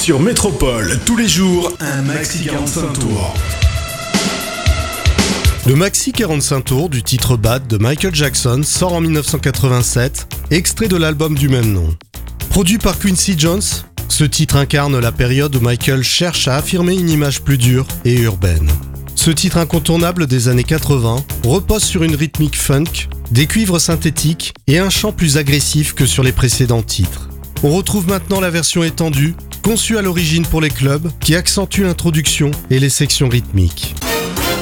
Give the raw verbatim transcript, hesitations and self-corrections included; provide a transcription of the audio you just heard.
Sur Métropole, tous les jours, un maxi quarante-cinq tours. Le maxi quarante-cinq tours du titre Bad de Michael Jackson sort en dix-neuf cent quatre-vingt-sept, extrait de l'album du même nom. Produit par Quincy Jones, ce titre incarne la période où Michael cherche à affirmer une image plus dure et urbaine. Ce titre incontournable des années quatre-vingts repose sur une rythmique funk, des cuivres synthétiques et un chant plus agressif que sur les précédents titres. On retrouve maintenant la version étendue, conçue à l'origine pour les clubs, qui accentue l'introduction et les sections rythmiques.